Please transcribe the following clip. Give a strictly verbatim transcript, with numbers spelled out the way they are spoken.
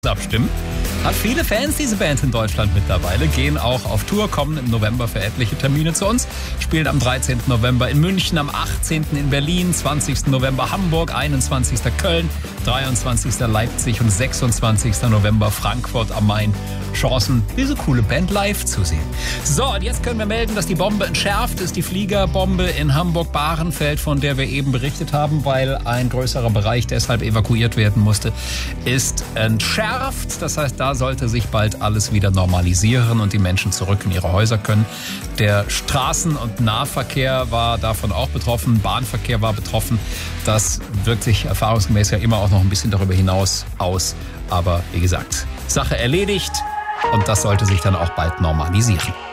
abstimmen. Hat viele Fans, diese Band in Deutschland mittlerweile, gehen auch auf Tour, kommen im November für etliche Termine zu uns, spielen am dreizehnten November in München, am achtzehnten in Berlin, zwanzigsten November Hamburg, einundzwanzigsten Köln, dreiundzwanzigsten Leipzig und sechsundzwanzigsten November Frankfurt am Main. Chancen, diese coole Band live zu sehen. So, und jetzt können wir melden, dass die Bombe entschärft ist, die Fliegerbombe in Hamburg-Bahrenfeld, von der wir eben berichtet haben, weil ein größerer Bereich deshalb evakuiert werden musste, ist entschärft. Das heißt, da sollte sich bald alles wieder normalisieren und die Menschen zurück in ihre Häuser können. Der Straßen- und Nahverkehr war davon auch betroffen, Bahnverkehr war betroffen. Das wirkt sich erfahrungsgemäß ja immer auch noch ein bisschen darüber hinaus aus. Aber wie gesagt, Sache erledigt und das sollte sich dann auch bald normalisieren.